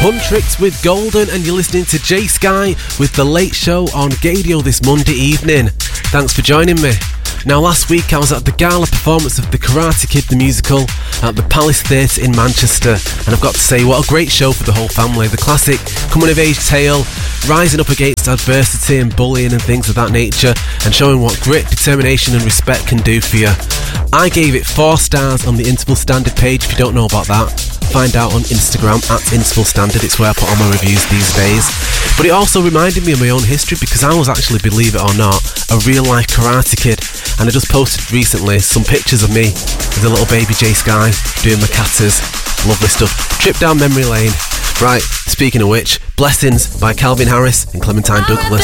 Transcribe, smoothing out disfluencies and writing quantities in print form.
Huntrix with Golden, and you're listening to Jay Sky with The Late Show on Gadio this Monday evening. Thanks for joining me. Now, last week I was at the gala performance of The Karate Kid the musical at the Palace Theatre in Manchester, and I've got to say, what a great show for the whole family. The classic coming-of-age tale, rising up against adversity and bullying and things of that nature, and showing what grit, determination and respect can do for you. I gave it 4 stars on the Interval Standard page. If you don't know about that, find out on Instagram at Interval Standard. It's where I put all my reviews these days. But it also reminded me of my own history, because I was actually, believe it or not, a real-life Karate Kid. And I just posted recently some pictures of me as a little baby Jay Sky doing my katas. Lovely stuff. Trip down memory lane. Right, speaking of which, Blessings by Calvin Harris and Clementine Douglas.